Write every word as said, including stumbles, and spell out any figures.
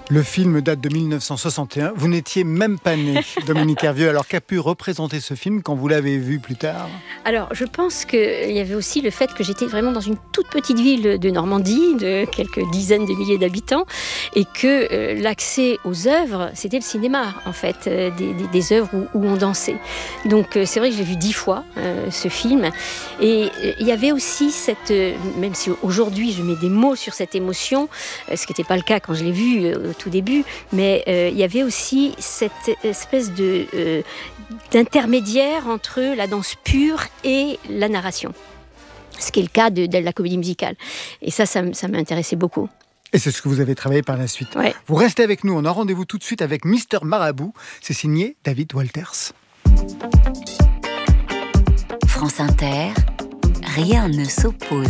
Le film date de mille neuf cent soixante et un. Vous n'étiez même pas né, Dominique Hervieux. Alors, qu'a pu représenter ce film quand vous l'avez vu plus tard ? Alors, je pense qu'il y avait aussi le fait que j'étais vraiment dans une toute petite ville de Normandie, de quelques dizaines de milliers d'habitants, et que euh, l'accès aux œuvres, c'était le cinéma, en fait, euh, des, des, des œuvres où, où on dansait. Donc, euh, c'est vrai que j'ai vu dix fois euh, ce film. Et euh, il y avait aussi cette... Euh, même si aujourd'hui, je mets des mots sur cette émotion, euh, ce qui n'était pas le cas quand je l'ai vu euh, tout début, mais euh, il y avait aussi cette espèce de, euh, d'intermédiaire entre la danse pure et la narration, ce qui est le cas de, de la comédie musicale. Et ça, ça, ça m'intéressait beaucoup. Et c'est ce que vous avez travaillé par la suite. Ouais. Vous restez avec nous, on a rendez-vous tout de suite avec Mister Marabout. C'est signé David Walters. France Inter, rien ne s'oppose.